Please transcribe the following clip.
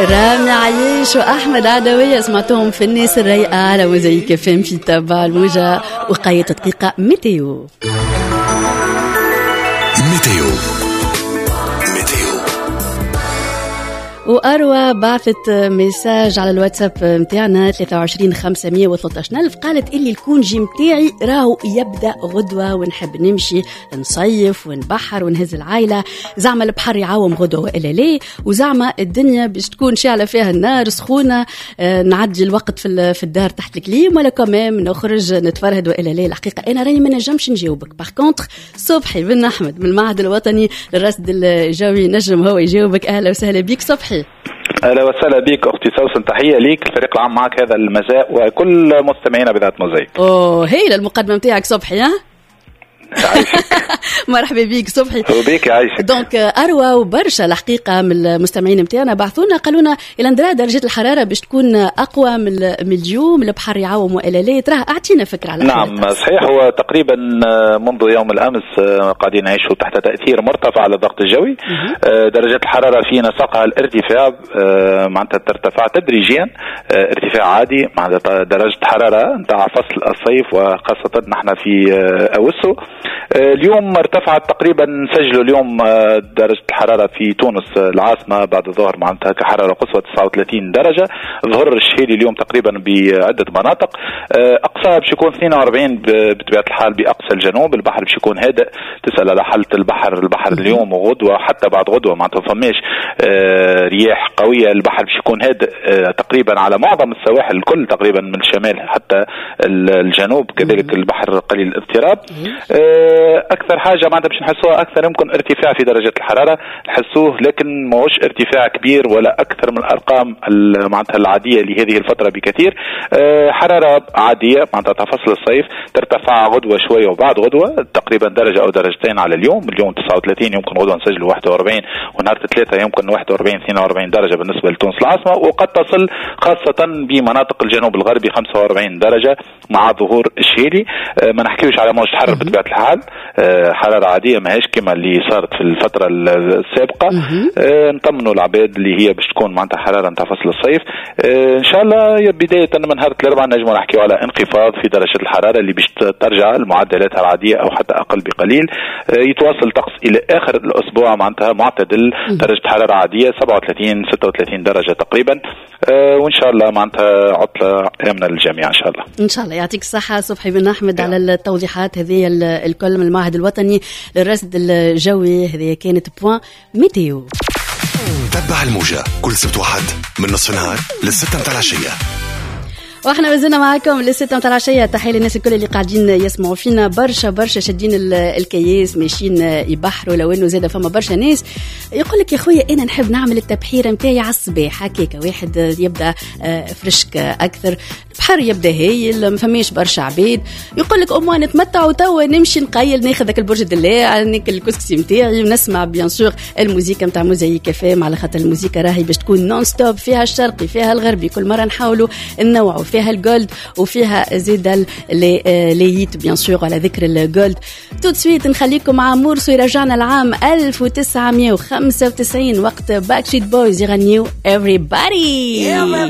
رامي عيش وأحمد عدوية سمعتهم في الناس الرايقة على موزايك FM في تبع الموجة وقاية تدقيق ميتيو. وأروى بعثت ميساج على الواتساب متاعنا 23 قالت إلي الكونجي متاعي راهو يبدأ غدوة ونحب نمشي نصيف ونبحر ونهز العائلة، زعما البحر يعاوم غدوة وإلا ليه، وزعما الدنيا باش تكون شعلة فيها النار سخونة، نعدي الوقت في الدار تحت الكليم ولا كمان نخرج نتفرهد وإلا ليه. الحقيقة أنا راني ما نجمش نجاوبك. باغ كونتر صبحي بن أحمد من المعهد الوطني للرصد الجوي نجم هو يجاوبك. أهلا وسهلا بيك صبحي. أهلا وسهلا بك أختي سوسن، تحية ليك الفريق العام معك هذا المساء وكل مستمعينا بذات موزايك. هي المقدمة متاعك صبحي. ها مرحبا بيك صبحي. وبيك يا عايشة. دونك أروى وبرشا الحقيقة من المستمعين متاعنا بعثونا قالونا إلى ندرى درجة الحرارة باش تكون أقوى من اليوم، البحر يعاوم وإلا ليه، تراه أعطينا فكرة على نعم صحيح. هو تقريبا منذ يوم الأمس قاعدين نعيشوا تحت تأثير مرتفع على الضغط الجوي. درجة الحرارة في نسقها الارتفاع معناتها ترتفع تدريجيا، ارتفاع عادي مع درجة حرارة نتاع فصل الصيف وخاصة نحن في أوسو. اليوم ارتفعت تقريبا، سجلوا اليوم درجة الحرارة في تونس العاصمة بعد الظهر معناتها كحرارة قصوى 39 درجة. ظهر الشهيلي اليوم تقريبا بعدة مناطق، أقصى باش يكون 42 بطبيعة الحال بأقصى الجنوب. البحر باش يكون هادئ، تسأل على حالة البحر اليوم وغدوة حتى بعد غدوة معناتها فماش رياح قوية. البحر باش يكون هادئ تقريبا على معظم السواحل الكل تقريبا من الشمال حتى الجنوب، كذلك البحر قليل الاضطراب. أكثر حاجة معناتها باش نحسوها أكثر يمكن ارتفاع في درجة الحرارة نحسوه، لكن ماهوش ارتفاع كبير ولا أكثر من الأرقام معناتها العادية لهذه الفترة بكثير. حرارة عادية معناتها فصل الصيف، ترتفع غدوة شوية وبعد غدوة تقريبا درجة أو درجتين على اليوم 39 يمكن غدوة نسجل 41 ونهار 3 يمكن 41 42 درجة بالنسبة لتونس العاصمة، وقد تصل خاصة بمناطق الجنوب الغربي 45 درجة مع ظهور الشهيلي. ما نحكيوش على موجة حر بطبيعة الحال، حرارة عادية ماهيش كما اللي صارت في الفترة السابقة. نطمنوا العباد اللي هي باش تكون معناتها حرارة نتاع فصل الصيف. إن شاء الله بداية من نهار الأربعاء نجموا نحكيوا على انخفاض في درجة الحرارة اللي باش ترجع لمعدلاتها العادية أو حتى أقل بقليل. يتواصل طقس إلى آخر الأسبوع معناتها معتدل، درجة حرارة عادية 37 36 درجة تقريبا. وإن شاء الله معناتها عطلة آمنة للجميع إن شاء الله. إن شاء الله. يعطيك الصحة صبحي بن أحمد على التوضيحات هذه الكل من المعهد الوطني للرصد الجوي. هذه كانت بوان ميتيو. تبع الموجة كل سبت واحد من نصف النهار للستة متاع العشية، واحنا وزلنا معكم للستة متاع العشية. تحية للناس الكل اللي قاعدين يسمعوا فينا، برشا شادين الكياس ماشيين يبحروا، لو انه زاد فما برشا ناس يقول لك يا خويا انا نحب نعمل التبحيره نتاعي على الصباح هكاك، واحد يبدا فرشك اكثر، البحر يبدا هايل ما فماش برشا عباد، يقول لك اموا نتمتع وتوا نمشي نقيل ناخذ ذاك البرج دلاع ناكل الكسكسي نتاعي ونسمع بيان سور الموسيقى نتاع موزايك FM، على خاطر الموسيقى راهي باش تكون نون ستوب، فيها الشرقي فيها الغربي، كل مره نحاولوا ننوعوا، فيها الجولد وفيها زيد لييت بيان سور. على ذكر الجولد توت سويت نخليكم مع مورسو يرجعنا العام 1995 وقت باكستريت بويز يغنيو Everybody.